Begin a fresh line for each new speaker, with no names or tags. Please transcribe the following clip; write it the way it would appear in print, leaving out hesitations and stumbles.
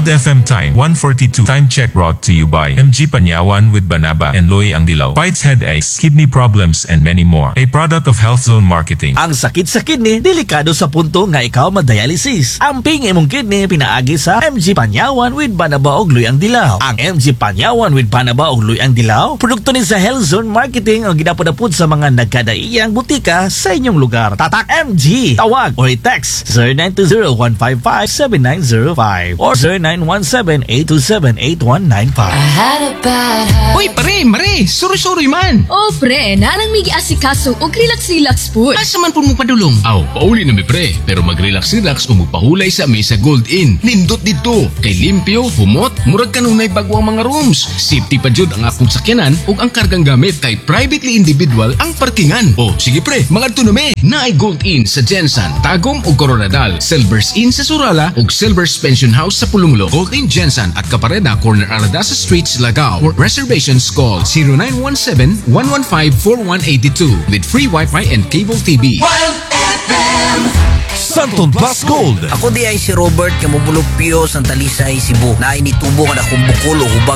FM time 1:42. Time check brought to you by MG Panyawan with Banaba and Loy Andilaw. Fights headaches, kidney problems, and many more. A product of Health Zone Marketing.
Ang sakit sa kidney, delikado sa punto nga ikaw ma-dialysis. Ang pingi mong kidney, pinaagi sa MG Panyawan with Banaba og Loy Andilaw. Ang MG Panyawan with Banaba og Loy Andilaw, produkto ni sa Health Zone Marketing ang ginapodapod sa mga nagkadaiyang butika sa inyong lugar. Tatak MG! Tawag or i-text 0920-155-7905 or 0917-827-8195.
Uy, pare, mare, suri-suri man.
Oh, pre, nanang migi asikaso og relax-relax po.
Asa man po mo padulong? Aw, pauli na mi pre, pero mag-relax-relax o magpahulay sa mesa Gold Inn. Nindot dito, kay limpyo, humot, murag kanunay bago ang mga rooms. Safety pa jud ang akong sakyanan ug ang kargang gamit kay privately individual ang parkingan. Oh, sige pre, mga tunome. Naay Gold Inn sa Jensan, Tagum ug Coronadal, Silvers Inn sa Surala ug Silvers Pension House sa Pulunglo. Gold Inn Jensan at Capareda Corner Aradasa Street, Silagao. For reservations call 0917-115-4182 with free Wi-Fi and cable TV.
Santon Plus Gold.
Ako di ay si Robert Kamubulupio, Santa Lisay, Cebu. Na initubo ka na kung bukol o hubag